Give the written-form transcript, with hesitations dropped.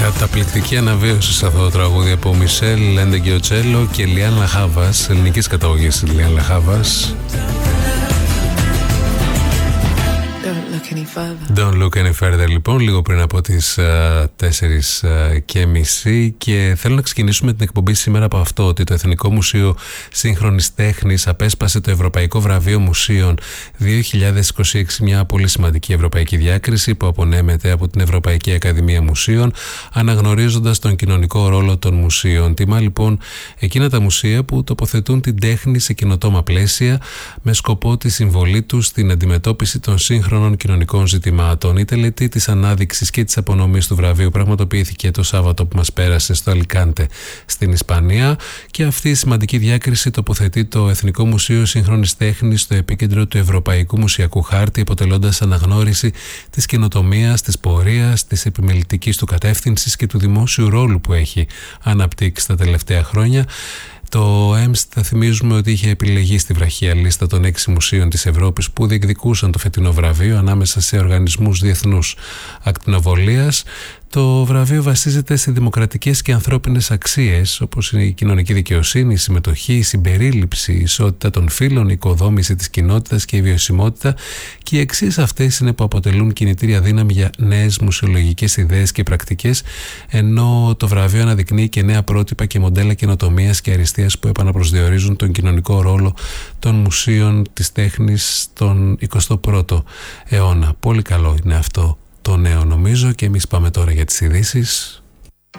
Καταπληκτική αναβίωση σε αυτό το τραγούδι από Μισελ Λεντεγκιοτσέλο και Λιάν Λαχάβας, ελληνικής καταγωγής Λιάν Λαχάβας. Don't look any further, λοιπόν, λίγο πριν από τις 4:30 και θέλω να ξεκινήσουμε την εκπομπή σήμερα από αυτό, ότι το Εθνικό Μουσείο Σύγχρονης Τέχνης απέσπασε το Ευρωπαϊκό Βραβείο Μουσείων 2026, μια πολύ σημαντική ευρωπαϊκή διάκριση που απονέμεται από την Ευρωπαϊκή Ακαδημία Μουσείων, αναγνωρίζοντας τον κοινωνικό ρόλο των μουσείων. Τιμά λοιπόν εκείνα τα μουσεία που τοποθετούν την τέχνη σε καινοτόμα πλαίσια με σκοπό τη συμβολή τους στην αντιμετώπιση των σύγχρονων κοινωνικών ζητημάτων. Η τελετή της ανάδειξης και της απονομής του βραβείου πραγματοποιήθηκε το Σάββατο που μας πέρασε στο Αλικάντε στην Ισπανία και αυτή η σημαντική διάκριση τοποθετεί το Εθνικό Μουσείο Σύγχρονης Τέχνης στο επίκεντρο του Ευρωπαϊκού Μουσιακού Χάρτη, αποτελώντας αναγνώριση της καινοτομίας, της πορείας, της επιμελητικής του κατεύθυνσης και του δημόσιου ρόλου που έχει αναπτύξει τα τελευταία χρόνια. Το ΕΜΣ, θα θυμίζουμε ότι είχε επιλεγεί στη βραχία λίστα των 6 μουσείων της Ευρώπης που διεκδικούσαν το φετινό βραβείο ανάμεσα σε οργανισμούς διεθνούς ακτινοβολίας. Το βραβείο βασίζεται σε δημοκρατικές και ανθρώπινες αξίες όπως η κοινωνική δικαιοσύνη, η συμμετοχή, η συμπερίληψη, η ισότητα των φύλων, η οικοδόμηση της κοινότητας και η βιωσιμότητα, και οι αξίες αυτές είναι που αποτελούν κινητήρια δύναμη για νέες μουσιολογικές ιδέες και πρακτικές, ενώ το βραβείο αναδεικνύει και νέα πρότυπα και μοντέλα καινοτομίας και αριστείας που επαναπροσδιορίζουν τον κοινωνικό ρόλο των μουσείων της τέχνης στον 21ο αιώνα. Πολύ καλό είναι αυτό το νέο, νομίζω, και εμείς πάμε τώρα για τις ειδήσεις.